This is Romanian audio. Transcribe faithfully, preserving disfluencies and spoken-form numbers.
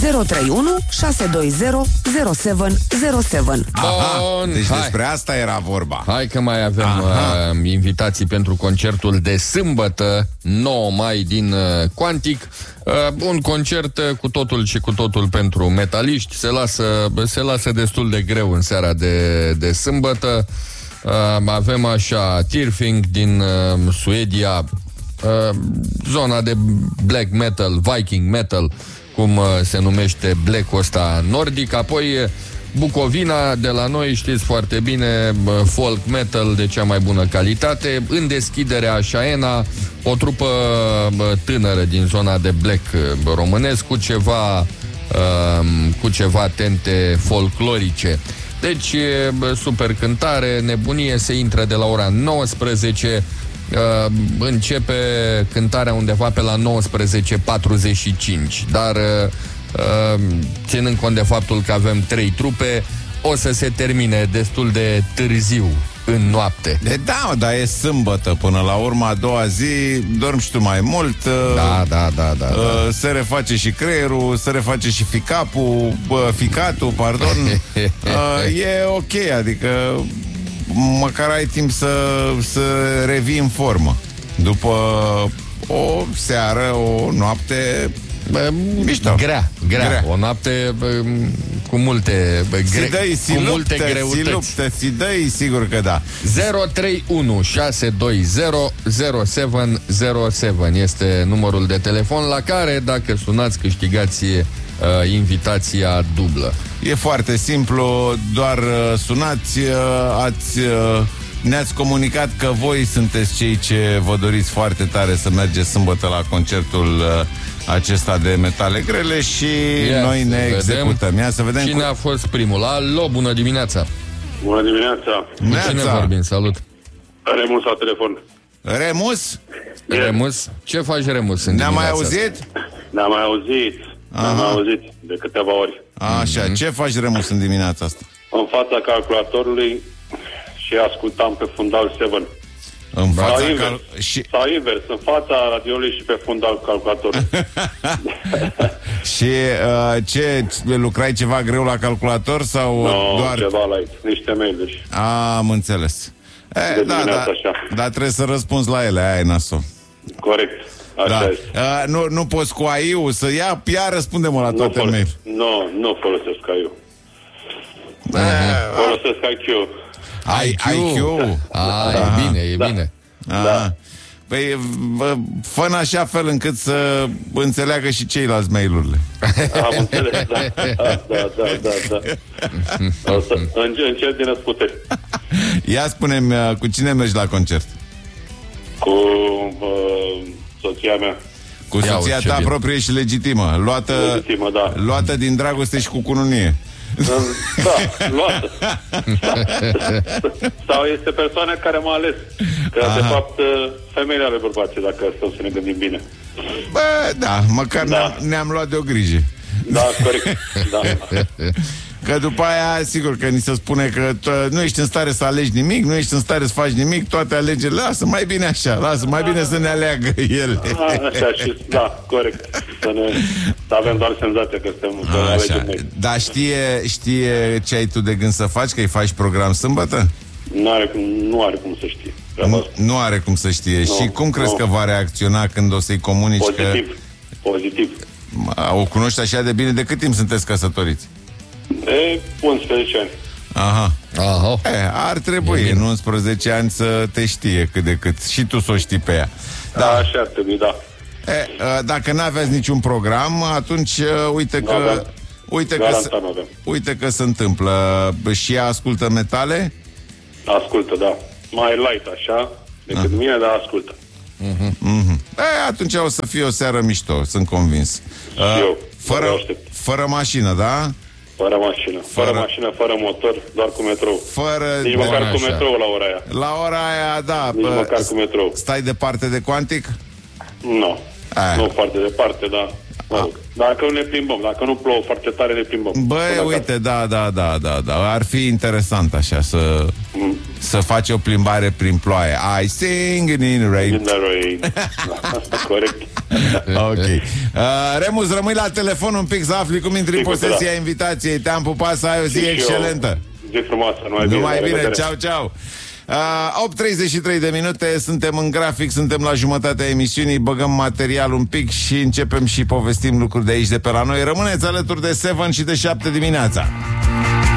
zero trei unu șase doi zero zero șapte zero șapte. Aha, Bun, deci hai. despre asta era vorba. Hai că mai avem uh, invitații pentru concertul de sâmbătă, nouă mai, din uh, Quantic. Uh, un concert uh, cu totul și cu totul pentru metaliști. Se lasă, se lasă destul de greu în seara de, de sâmbătă. Uh, avem așa Tirfing din uh, Suedia, uh, zona de black metal, viking metal, cum uh, se numește black-ul ăsta nordic. Apoi Bucovina de la noi, știți foarte bine, folk metal de cea mai bună calitate. În deschidere Așaena, o trupă tânără din zona de black românesc cu ceva, cu ceva tente folclorice. Deci, super cântare, nebunie, se intră de la ora nouăsprezece, începe cântarea undeva pe la nouăsprezece patruzeci și cinci, dar ținând cont de faptul că avem trei trupe, o să se termine destul de târziu în noapte. De da, dar e sâmbătă până la urmă, a doua zi, dormi și tu mai mult. Da, da, da, da, da. Se reface și creierul, se reface și ficapul, bă, ficatul, pardon. E ok, adică măcar ai timp să, să revii în formă. După o seară, o noapte mișto. Grea, grea, grea. O noapte bă, cu multe bă, gre- dă-i, cu luptă, multe greutăți. Si luptă, si dă-i, sigur că da. zero trei unu șase doi zero zero șapte zero șapte este numărul de telefon la care, dacă sunați, câștigați uh, invitația dublă. E foarte simplu, doar uh, sunați, uh, ați... Uh, ne-ați comunicat că voi sunteți cei ce vă doriți foarte tare să mergeți sâmbătă la concertul uh, acesta de metale grele și Ia noi ne vedem. executăm. Ia să vedem cine cu... a fost primul. Alo, bună dimineața! Bună dimineața! Cu cine vorbim? Salut! Remus la telefon. Remus? Yeah. Remus? Ce faci, Remus, în Ne-am mai asta? auzit? Ne-am mai auzit. Ne-am mai auzit de câteva ori. Așa, mm-hmm. Ce faci, Remus, în dimineața asta? În fața calculatorului și ascultam pe fundal șapte. În fața sau, invers, cal... și... sau invers, în fața radioului și pe fundal calculatorului. Și uh, ce, lucrai ceva greu la calculator sau no, doar... ceva light, niște mail-uri. Am înțeles. E, da, da, dar trebuie să răspunzi la ele, aia e nasol. Corect, așa da. este. Uh, nu, nu poți cu A I-ul să ia, ia răspunde-mă la toate nu mail. Nu, nu folosesc A I-ul. Uh, folosesc I Q. I Q. I Q. A, da. E bine, e da. bine. Da. Păi, fă în așa fel încât să înțeleagă și ceilalți mail-urile. Am înțeles, da. Da, da, da, da, da. O să încerc din răsputeri. Ia spune-mi, cu cine mergi la concert? Cu uh, soția mea. Cu soția ta bine. Proprie și legitimă. Luată, legitimă, da. Luată din dragoste și cu cununie. Da, luată. Sau este persoana care m-a ales. Că Aha. de fapt femeile ale bărbații, dacă stăm să ne gândim bine. Bă, da, măcar da. ne-am, ne-am luat de o grijă. Da, corect. Da. Că după aia, sigur că ni se spune că t- nu ești în stare să alegi nimic, nu ești în stare să faci nimic, toate alegerile, lasă, mai bine așa, lasă, mai bine să ne aleagă ele. A, așa și, da, corect. Să, ne, să avem doar senzația că suntem, că alegem noi. Dar știe, știe ce ai tu de gând să faci, că îi faci program sâmbătă? Nu are cum, nu are cum să știe. Nu, nu are cum să știe. No, și cum crezi no. că va reacționa când o să-i comunici pozitiv, că... Pozitiv, pozitiv. O cunoști așa de bine? De cât timp sunteți căsătoriți? De unsprezece ani. Aha. Aha. E, ar trebui în unsprezece ani să te știe cât de cât. Și tu să o știi pe ea. Da, da. Așa ar trebui, da. E, dacă n-aveți niciun program, atunci uite că... N-aveam. Uite că, se, uite că se întâmplă. Și ea ascultă metale? Ascultă, da. Mai light așa decât ah. mine, dar ascultă. Uh-huh. Uh-huh. E, atunci o să fie o seară mișto, sunt convins. Și uh, eu. Fără, fără mașină, da? Fără mașină. Fără, fără mașină, fără motor, doar cu metrou. Fără... Nici măcar așa. Cu metrou la ora aia. La ora aia, da. Nici bă, măcar cu metrou. Stai departe de Quantic? Nu. Aia. Nu foarte departe, da. Mă dacă nu ne plimbăm, dacă nu plouă foarte tare, ne plimbăm. Băi, uite, da, da, da, da, da. Ar fi interesant așa să, mm. să faci o plimbare prin ploaie. I sing in the rain. In the rain. Da, corect. Ok. Uh, Remus, rămâi la telefon un pic să afli cum intri în posesia da. invitației. Te-am pupat, să ai o zi și excelentă. Zi frumoasă, numai bine. Numai bine, ceau, ceau. Uh, opt treizeci și trei de minute, suntem în grafic, suntem la jumătatea emisiunii, băgăm material un pic și începem și povestim lucruri de aici, de pe la noi. Rămâneți alături de Seven și de șapte dimineața.